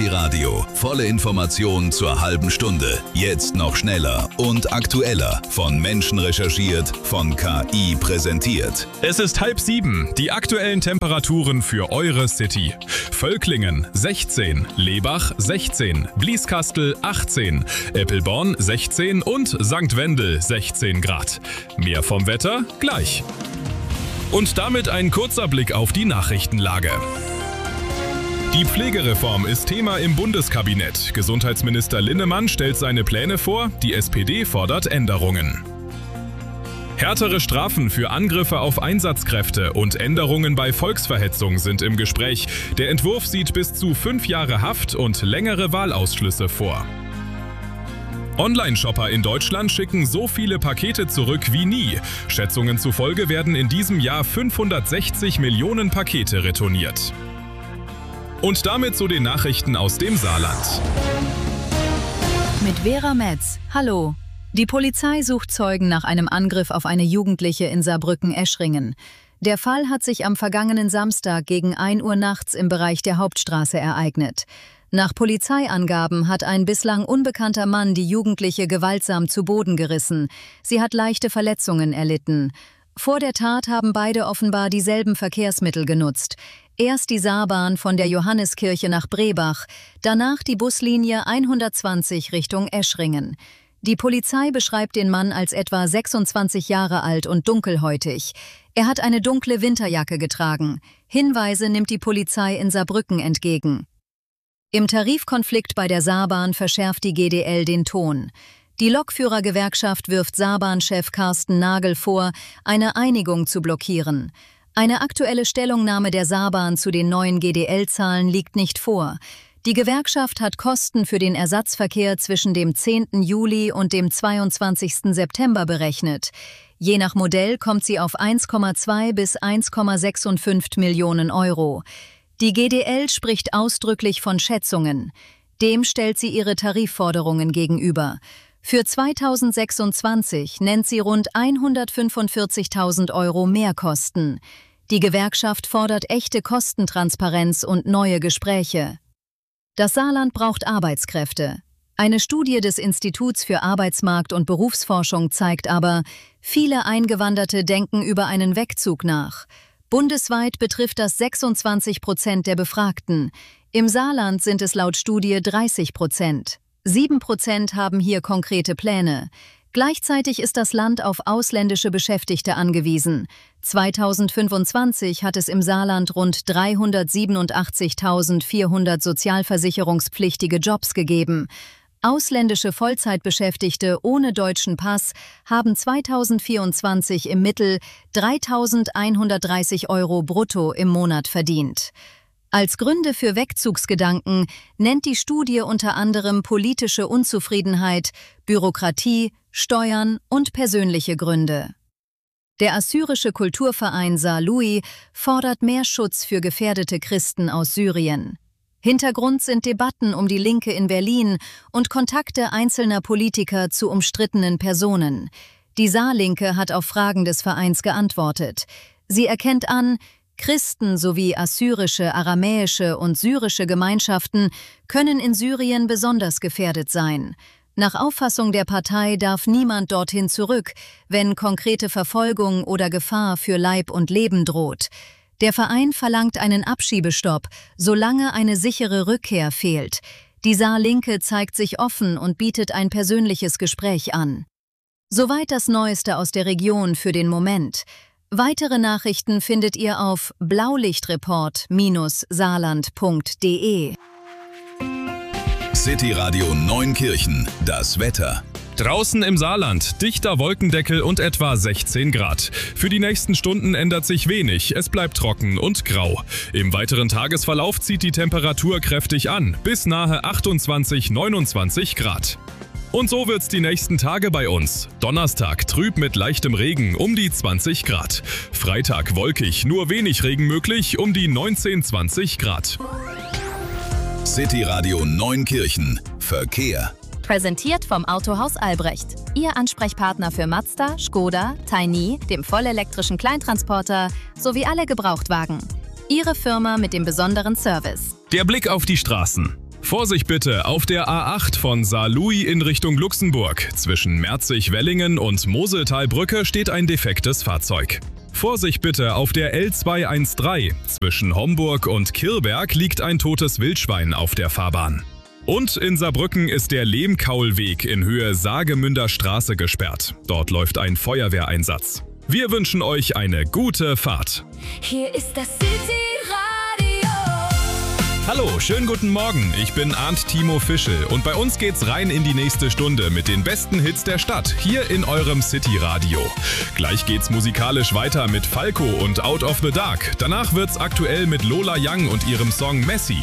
Radio. Volle Information zur halben Stunde. Jetzt noch schneller und aktueller. Von Menschen recherchiert, von KI präsentiert. Es ist 6:30. Die aktuellen Temperaturen für eure City. Völklingen 16, Lebach 16, Blieskastel 18, Eppelborn 16 und St. Wendel 16 Grad. Mehr vom Wetter gleich. Und damit ein kurzer Blick auf die Nachrichtenlage. Die Pflegereform ist Thema im Bundeskabinett. Gesundheitsminister Linnemann stellt seine Pläne vor, die SPD fordert Änderungen. Härtere Strafen für Angriffe auf Einsatzkräfte und Änderungen bei Volksverhetzung sind im Gespräch. Der Entwurf sieht bis zu 5 Jahre Haft und längere Wahlausschlüsse vor. Online-Shopper in Deutschland schicken so viele Pakete zurück wie nie. Schätzungen zufolge werden in diesem Jahr 560 Millionen Pakete retourniert. Und damit zu den Nachrichten aus dem Saarland. Mit Vera Metz. Hallo. Die Polizei sucht Zeugen nach einem Angriff auf eine Jugendliche in Saarbrücken-Eschringen. Der Fall hat sich am vergangenen Samstag gegen 1 Uhr nachts im Bereich der Hauptstraße ereignet. Nach Polizeiangaben hat ein bislang unbekannter Mann die Jugendliche gewaltsam zu Boden gerissen. Sie hat leichte Verletzungen erlitten. Vor der Tat haben beide offenbar dieselben Verkehrsmittel genutzt. Erst die Saarbahn von der Johanneskirche nach Brebach, danach die Buslinie 120 Richtung Eschringen. Die Polizei beschreibt den Mann als etwa 26 Jahre alt und dunkelhäutig. Er hat eine dunkle Winterjacke getragen. Hinweise nimmt die Polizei in Saarbrücken entgegen. Im Tarifkonflikt bei der Saarbahn verschärft die GDL den Ton. Die Lokführergewerkschaft wirft Saarbahn-Chef Carsten Nagel vor, eine Einigung zu blockieren. Eine aktuelle Stellungnahme der Saarbahn zu den neuen GDL-Zahlen liegt nicht vor. Die Gewerkschaft hat Kosten für den Ersatzverkehr zwischen dem 10. Juli und dem 22. September berechnet. Je nach Modell kommt sie auf 1,2 bis 1,65 Millionen Euro. Die GDL spricht ausdrücklich von Schätzungen. Dem stellt sie ihre Tarifforderungen gegenüber. Für 2026 nennt sie rund 145.000 Euro Mehrkosten. Die Gewerkschaft fordert echte Kostentransparenz und neue Gespräche. Das Saarland braucht Arbeitskräfte. Eine Studie des Instituts für Arbeitsmarkt- und Berufsforschung zeigt aber, viele Eingewanderte denken über einen Wegzug nach. Bundesweit betrifft das 26% der Befragten. Im Saarland sind es laut Studie 30%. 7% haben hier konkrete Pläne. Gleichzeitig ist das Land auf ausländische Beschäftigte angewiesen. 2025 hat es im Saarland rund 387.400 sozialversicherungspflichtige Jobs gegeben. Ausländische Vollzeitbeschäftigte ohne deutschen Pass haben 2024 im Mittel 3.130 Euro brutto im Monat verdient. Als Gründe für Wegzugsgedanken nennt die Studie unter anderem politische Unzufriedenheit, Bürokratie, Steuern und persönliche Gründe. Der assyrische Kulturverein Saar-Louis fordert mehr Schutz für gefährdete Christen aus Syrien. Hintergrund sind Debatten um die Linke in Berlin und Kontakte einzelner Politiker zu umstrittenen Personen. Die Saarlinke hat auf Fragen des Vereins geantwortet. Sie erkennt an, Christen sowie assyrische, aramäische und syrische Gemeinschaften können in Syrien besonders gefährdet sein. Nach Auffassung der Partei darf niemand dorthin zurück, wenn konkrete Verfolgung oder Gefahr für Leib und Leben droht. Der Verein verlangt einen Abschiebestopp, solange eine sichere Rückkehr fehlt. Die Saarlinke zeigt sich offen und bietet ein persönliches Gespräch an. Soweit das Neueste aus der Region für den Moment. Weitere Nachrichten findet ihr auf blaulichtreport-saarland.de. City Radio Neunkirchen, das Wetter. Draußen im Saarland, dichter Wolkendeckel und etwa 16 Grad. Für die nächsten Stunden ändert sich wenig, es bleibt trocken und grau. Im weiteren Tagesverlauf zieht die Temperatur kräftig an, bis nahe 28, 29 Grad. Und so wird's die nächsten Tage bei uns. Donnerstag trüb mit leichtem Regen um die 20 Grad. Freitag wolkig, nur wenig Regen möglich um die 19, 20 Grad. City Radio Neunkirchen, Verkehr. Präsentiert vom Autohaus Albrecht. Ihr Ansprechpartner für Mazda, Škoda, Tiny, dem vollelektrischen Kleintransporter sowie alle Gebrauchtwagen. Ihre Firma mit dem besonderen Service. Der Blick auf die Straßen. Vorsicht bitte auf der A8 von Saarlouis in Richtung Luxemburg. Zwischen Merzig-Wellingen und Moseltalbrücke steht ein defektes Fahrzeug. Vorsicht bitte auf der L213. Zwischen Homburg und Kirberg liegt ein totes Wildschwein auf der Fahrbahn. Und in Saarbrücken ist der Lehmkaulweg in Höhe Saargemünder Straße gesperrt. Dort läuft ein Feuerwehreinsatz. Wir wünschen euch eine gute Fahrt. Hier ist das City-Radio. Hallo, schönen guten Morgen. Ich bin Arndt Timo Fischel und bei uns geht's rein in die nächste Stunde mit den besten Hits der Stadt, hier in eurem City-Radio. Gleich geht's musikalisch weiter mit Falco und Out of the Dark. Danach wird's aktuell mit Lola Young und ihrem Song Messi.